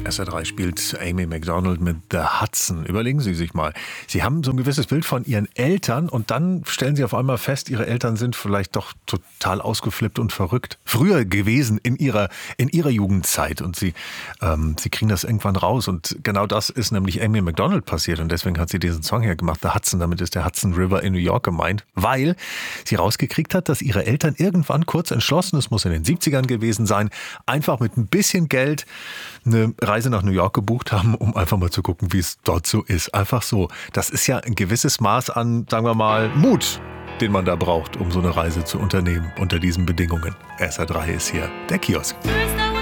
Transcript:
SR3 spielt Amy Macdonald mit The Hudson. Überlegen Sie sich mal. Sie haben so ein gewisses Bild von Ihren Eltern und dann stellen Sie auf einmal fest, Ihre Eltern sind vielleicht doch total ausgeflippt und verrückt. Früher gewesen in ihrer Jugendzeit und Sie kriegen das irgendwann raus. Und genau das ist nämlich Amy Macdonald passiert und deswegen hat sie diesen Song hergemacht, The Hudson. Damit ist der Hudson River in New York gemeint, weil sie rausgekriegt hat, dass ihre Eltern irgendwann kurz entschlossen, es muss in den 70ern gewesen sein, einfach mit ein bisschen Geld eine Reise nach New York gebucht haben, um einfach mal zu gucken, wie es dort so ist. Einfach so. Das ist ja ein gewisses Maß an, sagen wir mal, Mut, den man da braucht, um so eine Reise zu unternehmen unter diesen Bedingungen. SR3 ist hier der Kiosk.